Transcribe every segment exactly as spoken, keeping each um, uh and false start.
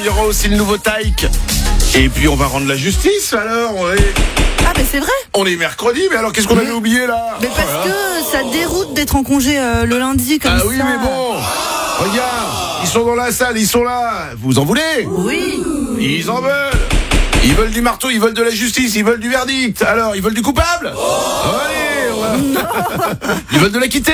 il y aura aussi le nouveau Taïk. Et puis on va rendre la justice alors. On est, Ah mais c'est vrai. on est mercredi, mais alors qu'est-ce qu'on avait oublié là? Mais parce que ça déroute d'être en congé euh, le lundi comme Ah ça. oui, mais bon, regarde, ils sont dans la salle, ils sont là. Vous en voulez? Oui. Ils en veulent. Ils veulent du marteau, ils veulent de la justice, ils veulent du verdict. Alors, ils veulent du coupable? Allez, on va... Ils veulent de l'acquitté.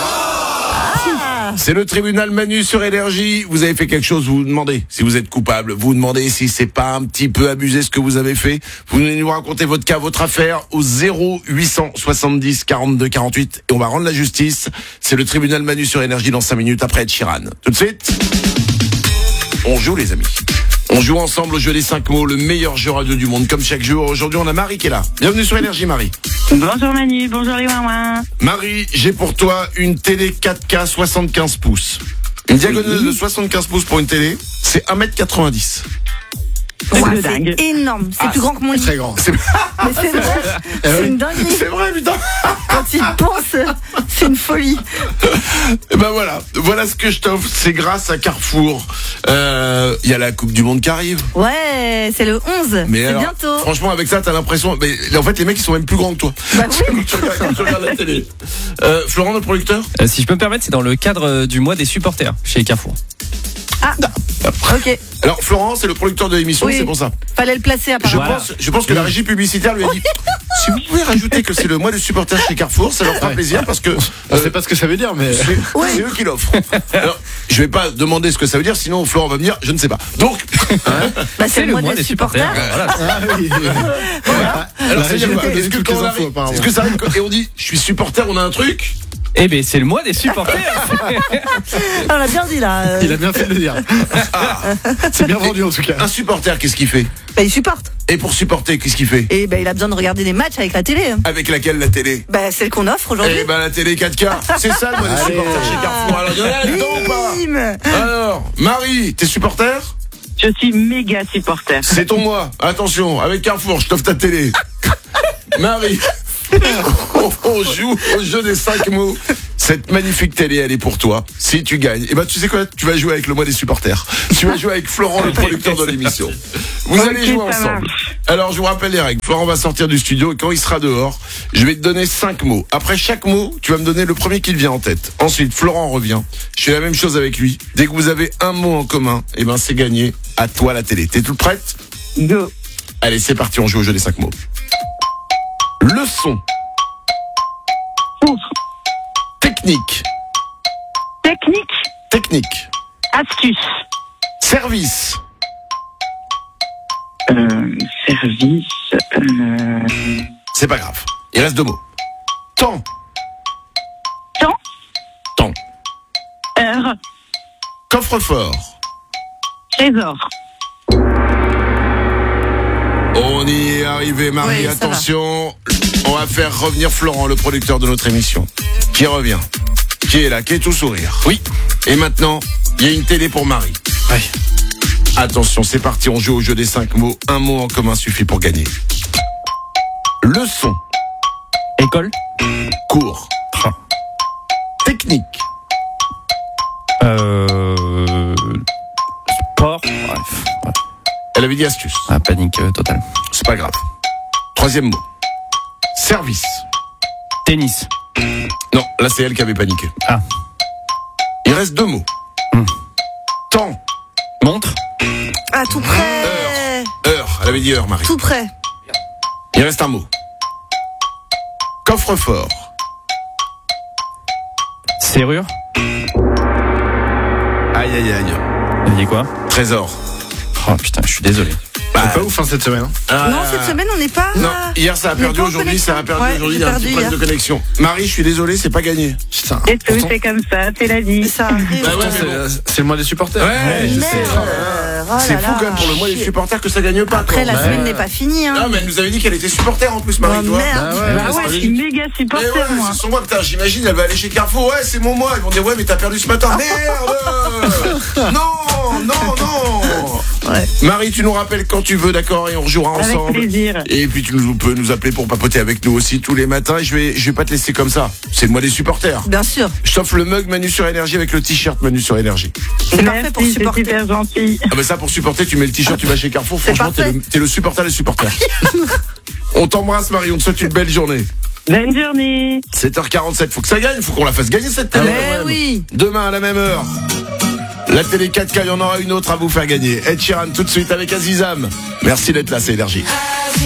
C'est le tribunal Manu sur Énergie. Vous avez fait quelque chose, vous vous demandez si vous êtes coupable. Vous vous demandez si c'est pas un petit peu abusé ce que vous avez fait. Vous venez nous raconter votre cas, votre affaire au zéro huit cent soixante-dix quarante-deux quarante-huit et on va rendre la justice. C'est le tribunal Manu sur Énergie dans cinq minutes après Ed Sheeran. Tout de suite, on joue les amis. On joue ensemble au jeu des cinq mots, le meilleur jeu radio du monde, comme chaque jour. Aujourd'hui, on a Marie qui est là. Bienvenue sur Énergie, Marie. Bonjour Manu, bonjour les ouin-ouin. Marie, j'ai pour toi une télé quatre K soixante-quinze pouces. Une diagonale de soixante-quinze pouces pour une télé, c'est un mètre quatre-vingt-dix. C'est Ouais, de dingue. c'est énorme. C'est Ah, plus grand que mon lit. Très grand. C'est, Mais c'est vrai. C'est une dinguerie. c'est vrai, putain. Quand il pense, c'est une folie. Et ben voilà, voilà ce que je t'offre, c'est grâce à Carrefour. Il euh, y a la Coupe du Monde qui arrive. Ouais, c'est le onze. Mais C'est alors, bientôt. franchement, avec ça, t'as l'impression... Mais en fait, les mecs, ils sont même plus grands que toi. Bah oui. Quand tu regardes, quand tu regardes la télé. Euh, Florent, notre producteur. Euh, si je peux me permettre, c'est dans le cadre euh, du mois des supporters chez Carrefour. Ah, ok. Alors, Florent, c'est le producteur de l'émission, Oui. c'est pour ça. Fallait le placer Je apparemment. Voilà. pense, je pense que la régie publicitaire lui a dit si vous pouvez rajouter que c'est le mois des supporters chez Carrefour, ça leur fera Ouais. plaisir parce que On euh, sait pas ce que ça veut dire, mais. c'est Oui. c'est eux qui l'offrent. Alors, je vais pas demander ce que ça veut dire, sinon Florent va me dire je ne sais pas. Donc, Bah, c'est le mois des supporters. Voilà. Ah oui. alors La c'est régie dire n'a quoi pas Est-ce donné que toutes quand les on infos, arrive, apparemment. est-ce que ça arrive et on dit je suis supporter, on a un truc? Eh ben, c'est le mois des supporters. On l'a bien dit là. Euh, Il a bien fait de le dire. C'est bien vendu en tout cas. Un supporter, qu'est-ce qu'il fait? Bah, il supporte. Et pour supporter, qu'est-ce qu'il fait? Et bah, il a besoin de regarder des matchs avec la télé. Avec laquelle la télé? Bah, celle qu'on offre aujourd'hui. Eh ben la télé quatre K, c'est ça le mois des Allez. supporters chez Carrefour. Alors, il y en a là-dedans ou pas? Bim. Alors, Marie, t'es supporter? Je suis méga supporter. C'est ton mois. Attention, avec Carrefour, je t'offre ta télé. Marie, on, on joue au jeu des cinq mots. Cette magnifique télé, elle est pour toi. Si tu gagnes, eh ben tu sais quoi? Tu vas jouer avec le mois des supporters. Tu vas jouer avec Florent, le producteur de l'émission. Vous Ok, allez jouer ça ensemble. marche. Alors, je vous rappelle les règles. Florent va sortir du studio et quand il sera dehors, je vais te donner cinq mots. Après chaque mot, tu vas me donner le premier qui te vient en tête. Ensuite, Florent revient. Je fais la même chose avec lui. Dès que vous avez un mot en commun, eh ben c'est gagné. À toi la télé. T'es toute prête? Go. Allez, c'est parti, on joue au jeu des cinq mots. Leçon. Ouf. Technique. Technique. Technique. Astuce. Service. Euh, service. Euh, C'est pas grave. Il reste deux mots. Temps. temps. Temps. Heure. Coffre-fort. Trésor. On y est arrivé, Marie. Oui, ça Attention. On va faire revenir Florent, le producteur de notre émission. Qui revient. Qui est là, qui est tout sourire. Oui. Et maintenant, il y a une télé pour Marie. Ouais. Attention, c'est parti, on joue au jeu des cinq mots. Un mot en commun suffit pour gagner. Leçon. École. Cours. Technique. Euh... Sport. Bref. Ouais. Elle avait dit astuce. Ah, panique euh, totale. C'est pas grave. Troisième mot. Service. Tennis. Non, là c'est elle qui avait paniqué. Ah. Il reste deux mots. Hmm. Temps. Montre. Ah, tout près. Heure. Elle avait dit heure, Marie. Tout près. Il reste un mot. Coffre-fort. Serrure. Aïe, aïe, aïe. Elle dit quoi? Trésor. Oh putain, je suis désolé. Bah, C'est pas ouf hein, cette semaine. hein. ah, Non, cette semaine, on n'est pas. Non, hier ça a on est perdu, pas en aujourd'hui ça a connexion. perdu, Ouais, aujourd'hui il j'ai y a un perdu petit problème hier. de connexion. Marie, je suis désolé, c'est pas gagné. Putain. Et tout, Pourtant- c'est comme ça, c'est la vie. Ça arrive. Bah ouais, pourtant, mais c'est, bon. euh, c'est le mois des supporters. Ouais, je sais. Merde. Oh C'est là fou là. quand même pour le mois des supporters que ça gagne pas. Après, toi. la Bah, semaine n'est pas finie. Non, Hein. mais elle nous avait dit qu'elle était supporter en plus, Marie, Oh, toi. merde. Bah ouais, Bah ouais, je suis méga Eh supporter, ouais, moi. c'est son mois, putain, j'imagine, elle va aller chez Carrefour, ouais, c'est mon mois. Ils vont dire, ouais, mais t'as perdu ce matin. Merde! Non, non, non! Oh Ouais. Marie, tu nous rappelles quand tu veux, d'accord, et on rejouera Avec ensemble. plaisir. Et puis tu nous, peux nous appeler pour papoter avec nous aussi tous les matins. Et je vais, je vais pas te laisser comme ça. C'est le mois des supporters. Bien sûr. Je t'offre le mug Manu sur Énergie avec le t-shirt Manu sur Énergie. C'est parfait pour Merci, c'est supporter. super gentil. Ah bah ça pour supporter, tu mets le t-shirt, tu vas chez Carrefour. C'est Franchement, t'es parfait. le, t'es le supporter des supporters. On t'embrasse Marie, on te souhaite une belle journée. Bonne journée. sept heures quarante-sept, faut que ça gagne, faut qu'on la fasse gagner cette télé. Mais oui. Demain à la même heure. La télé quatre K, il y en aura une autre à vous faire gagner. Ed Sheeran tout de suite avec Azizam. Merci d'être là, c'est Énergie.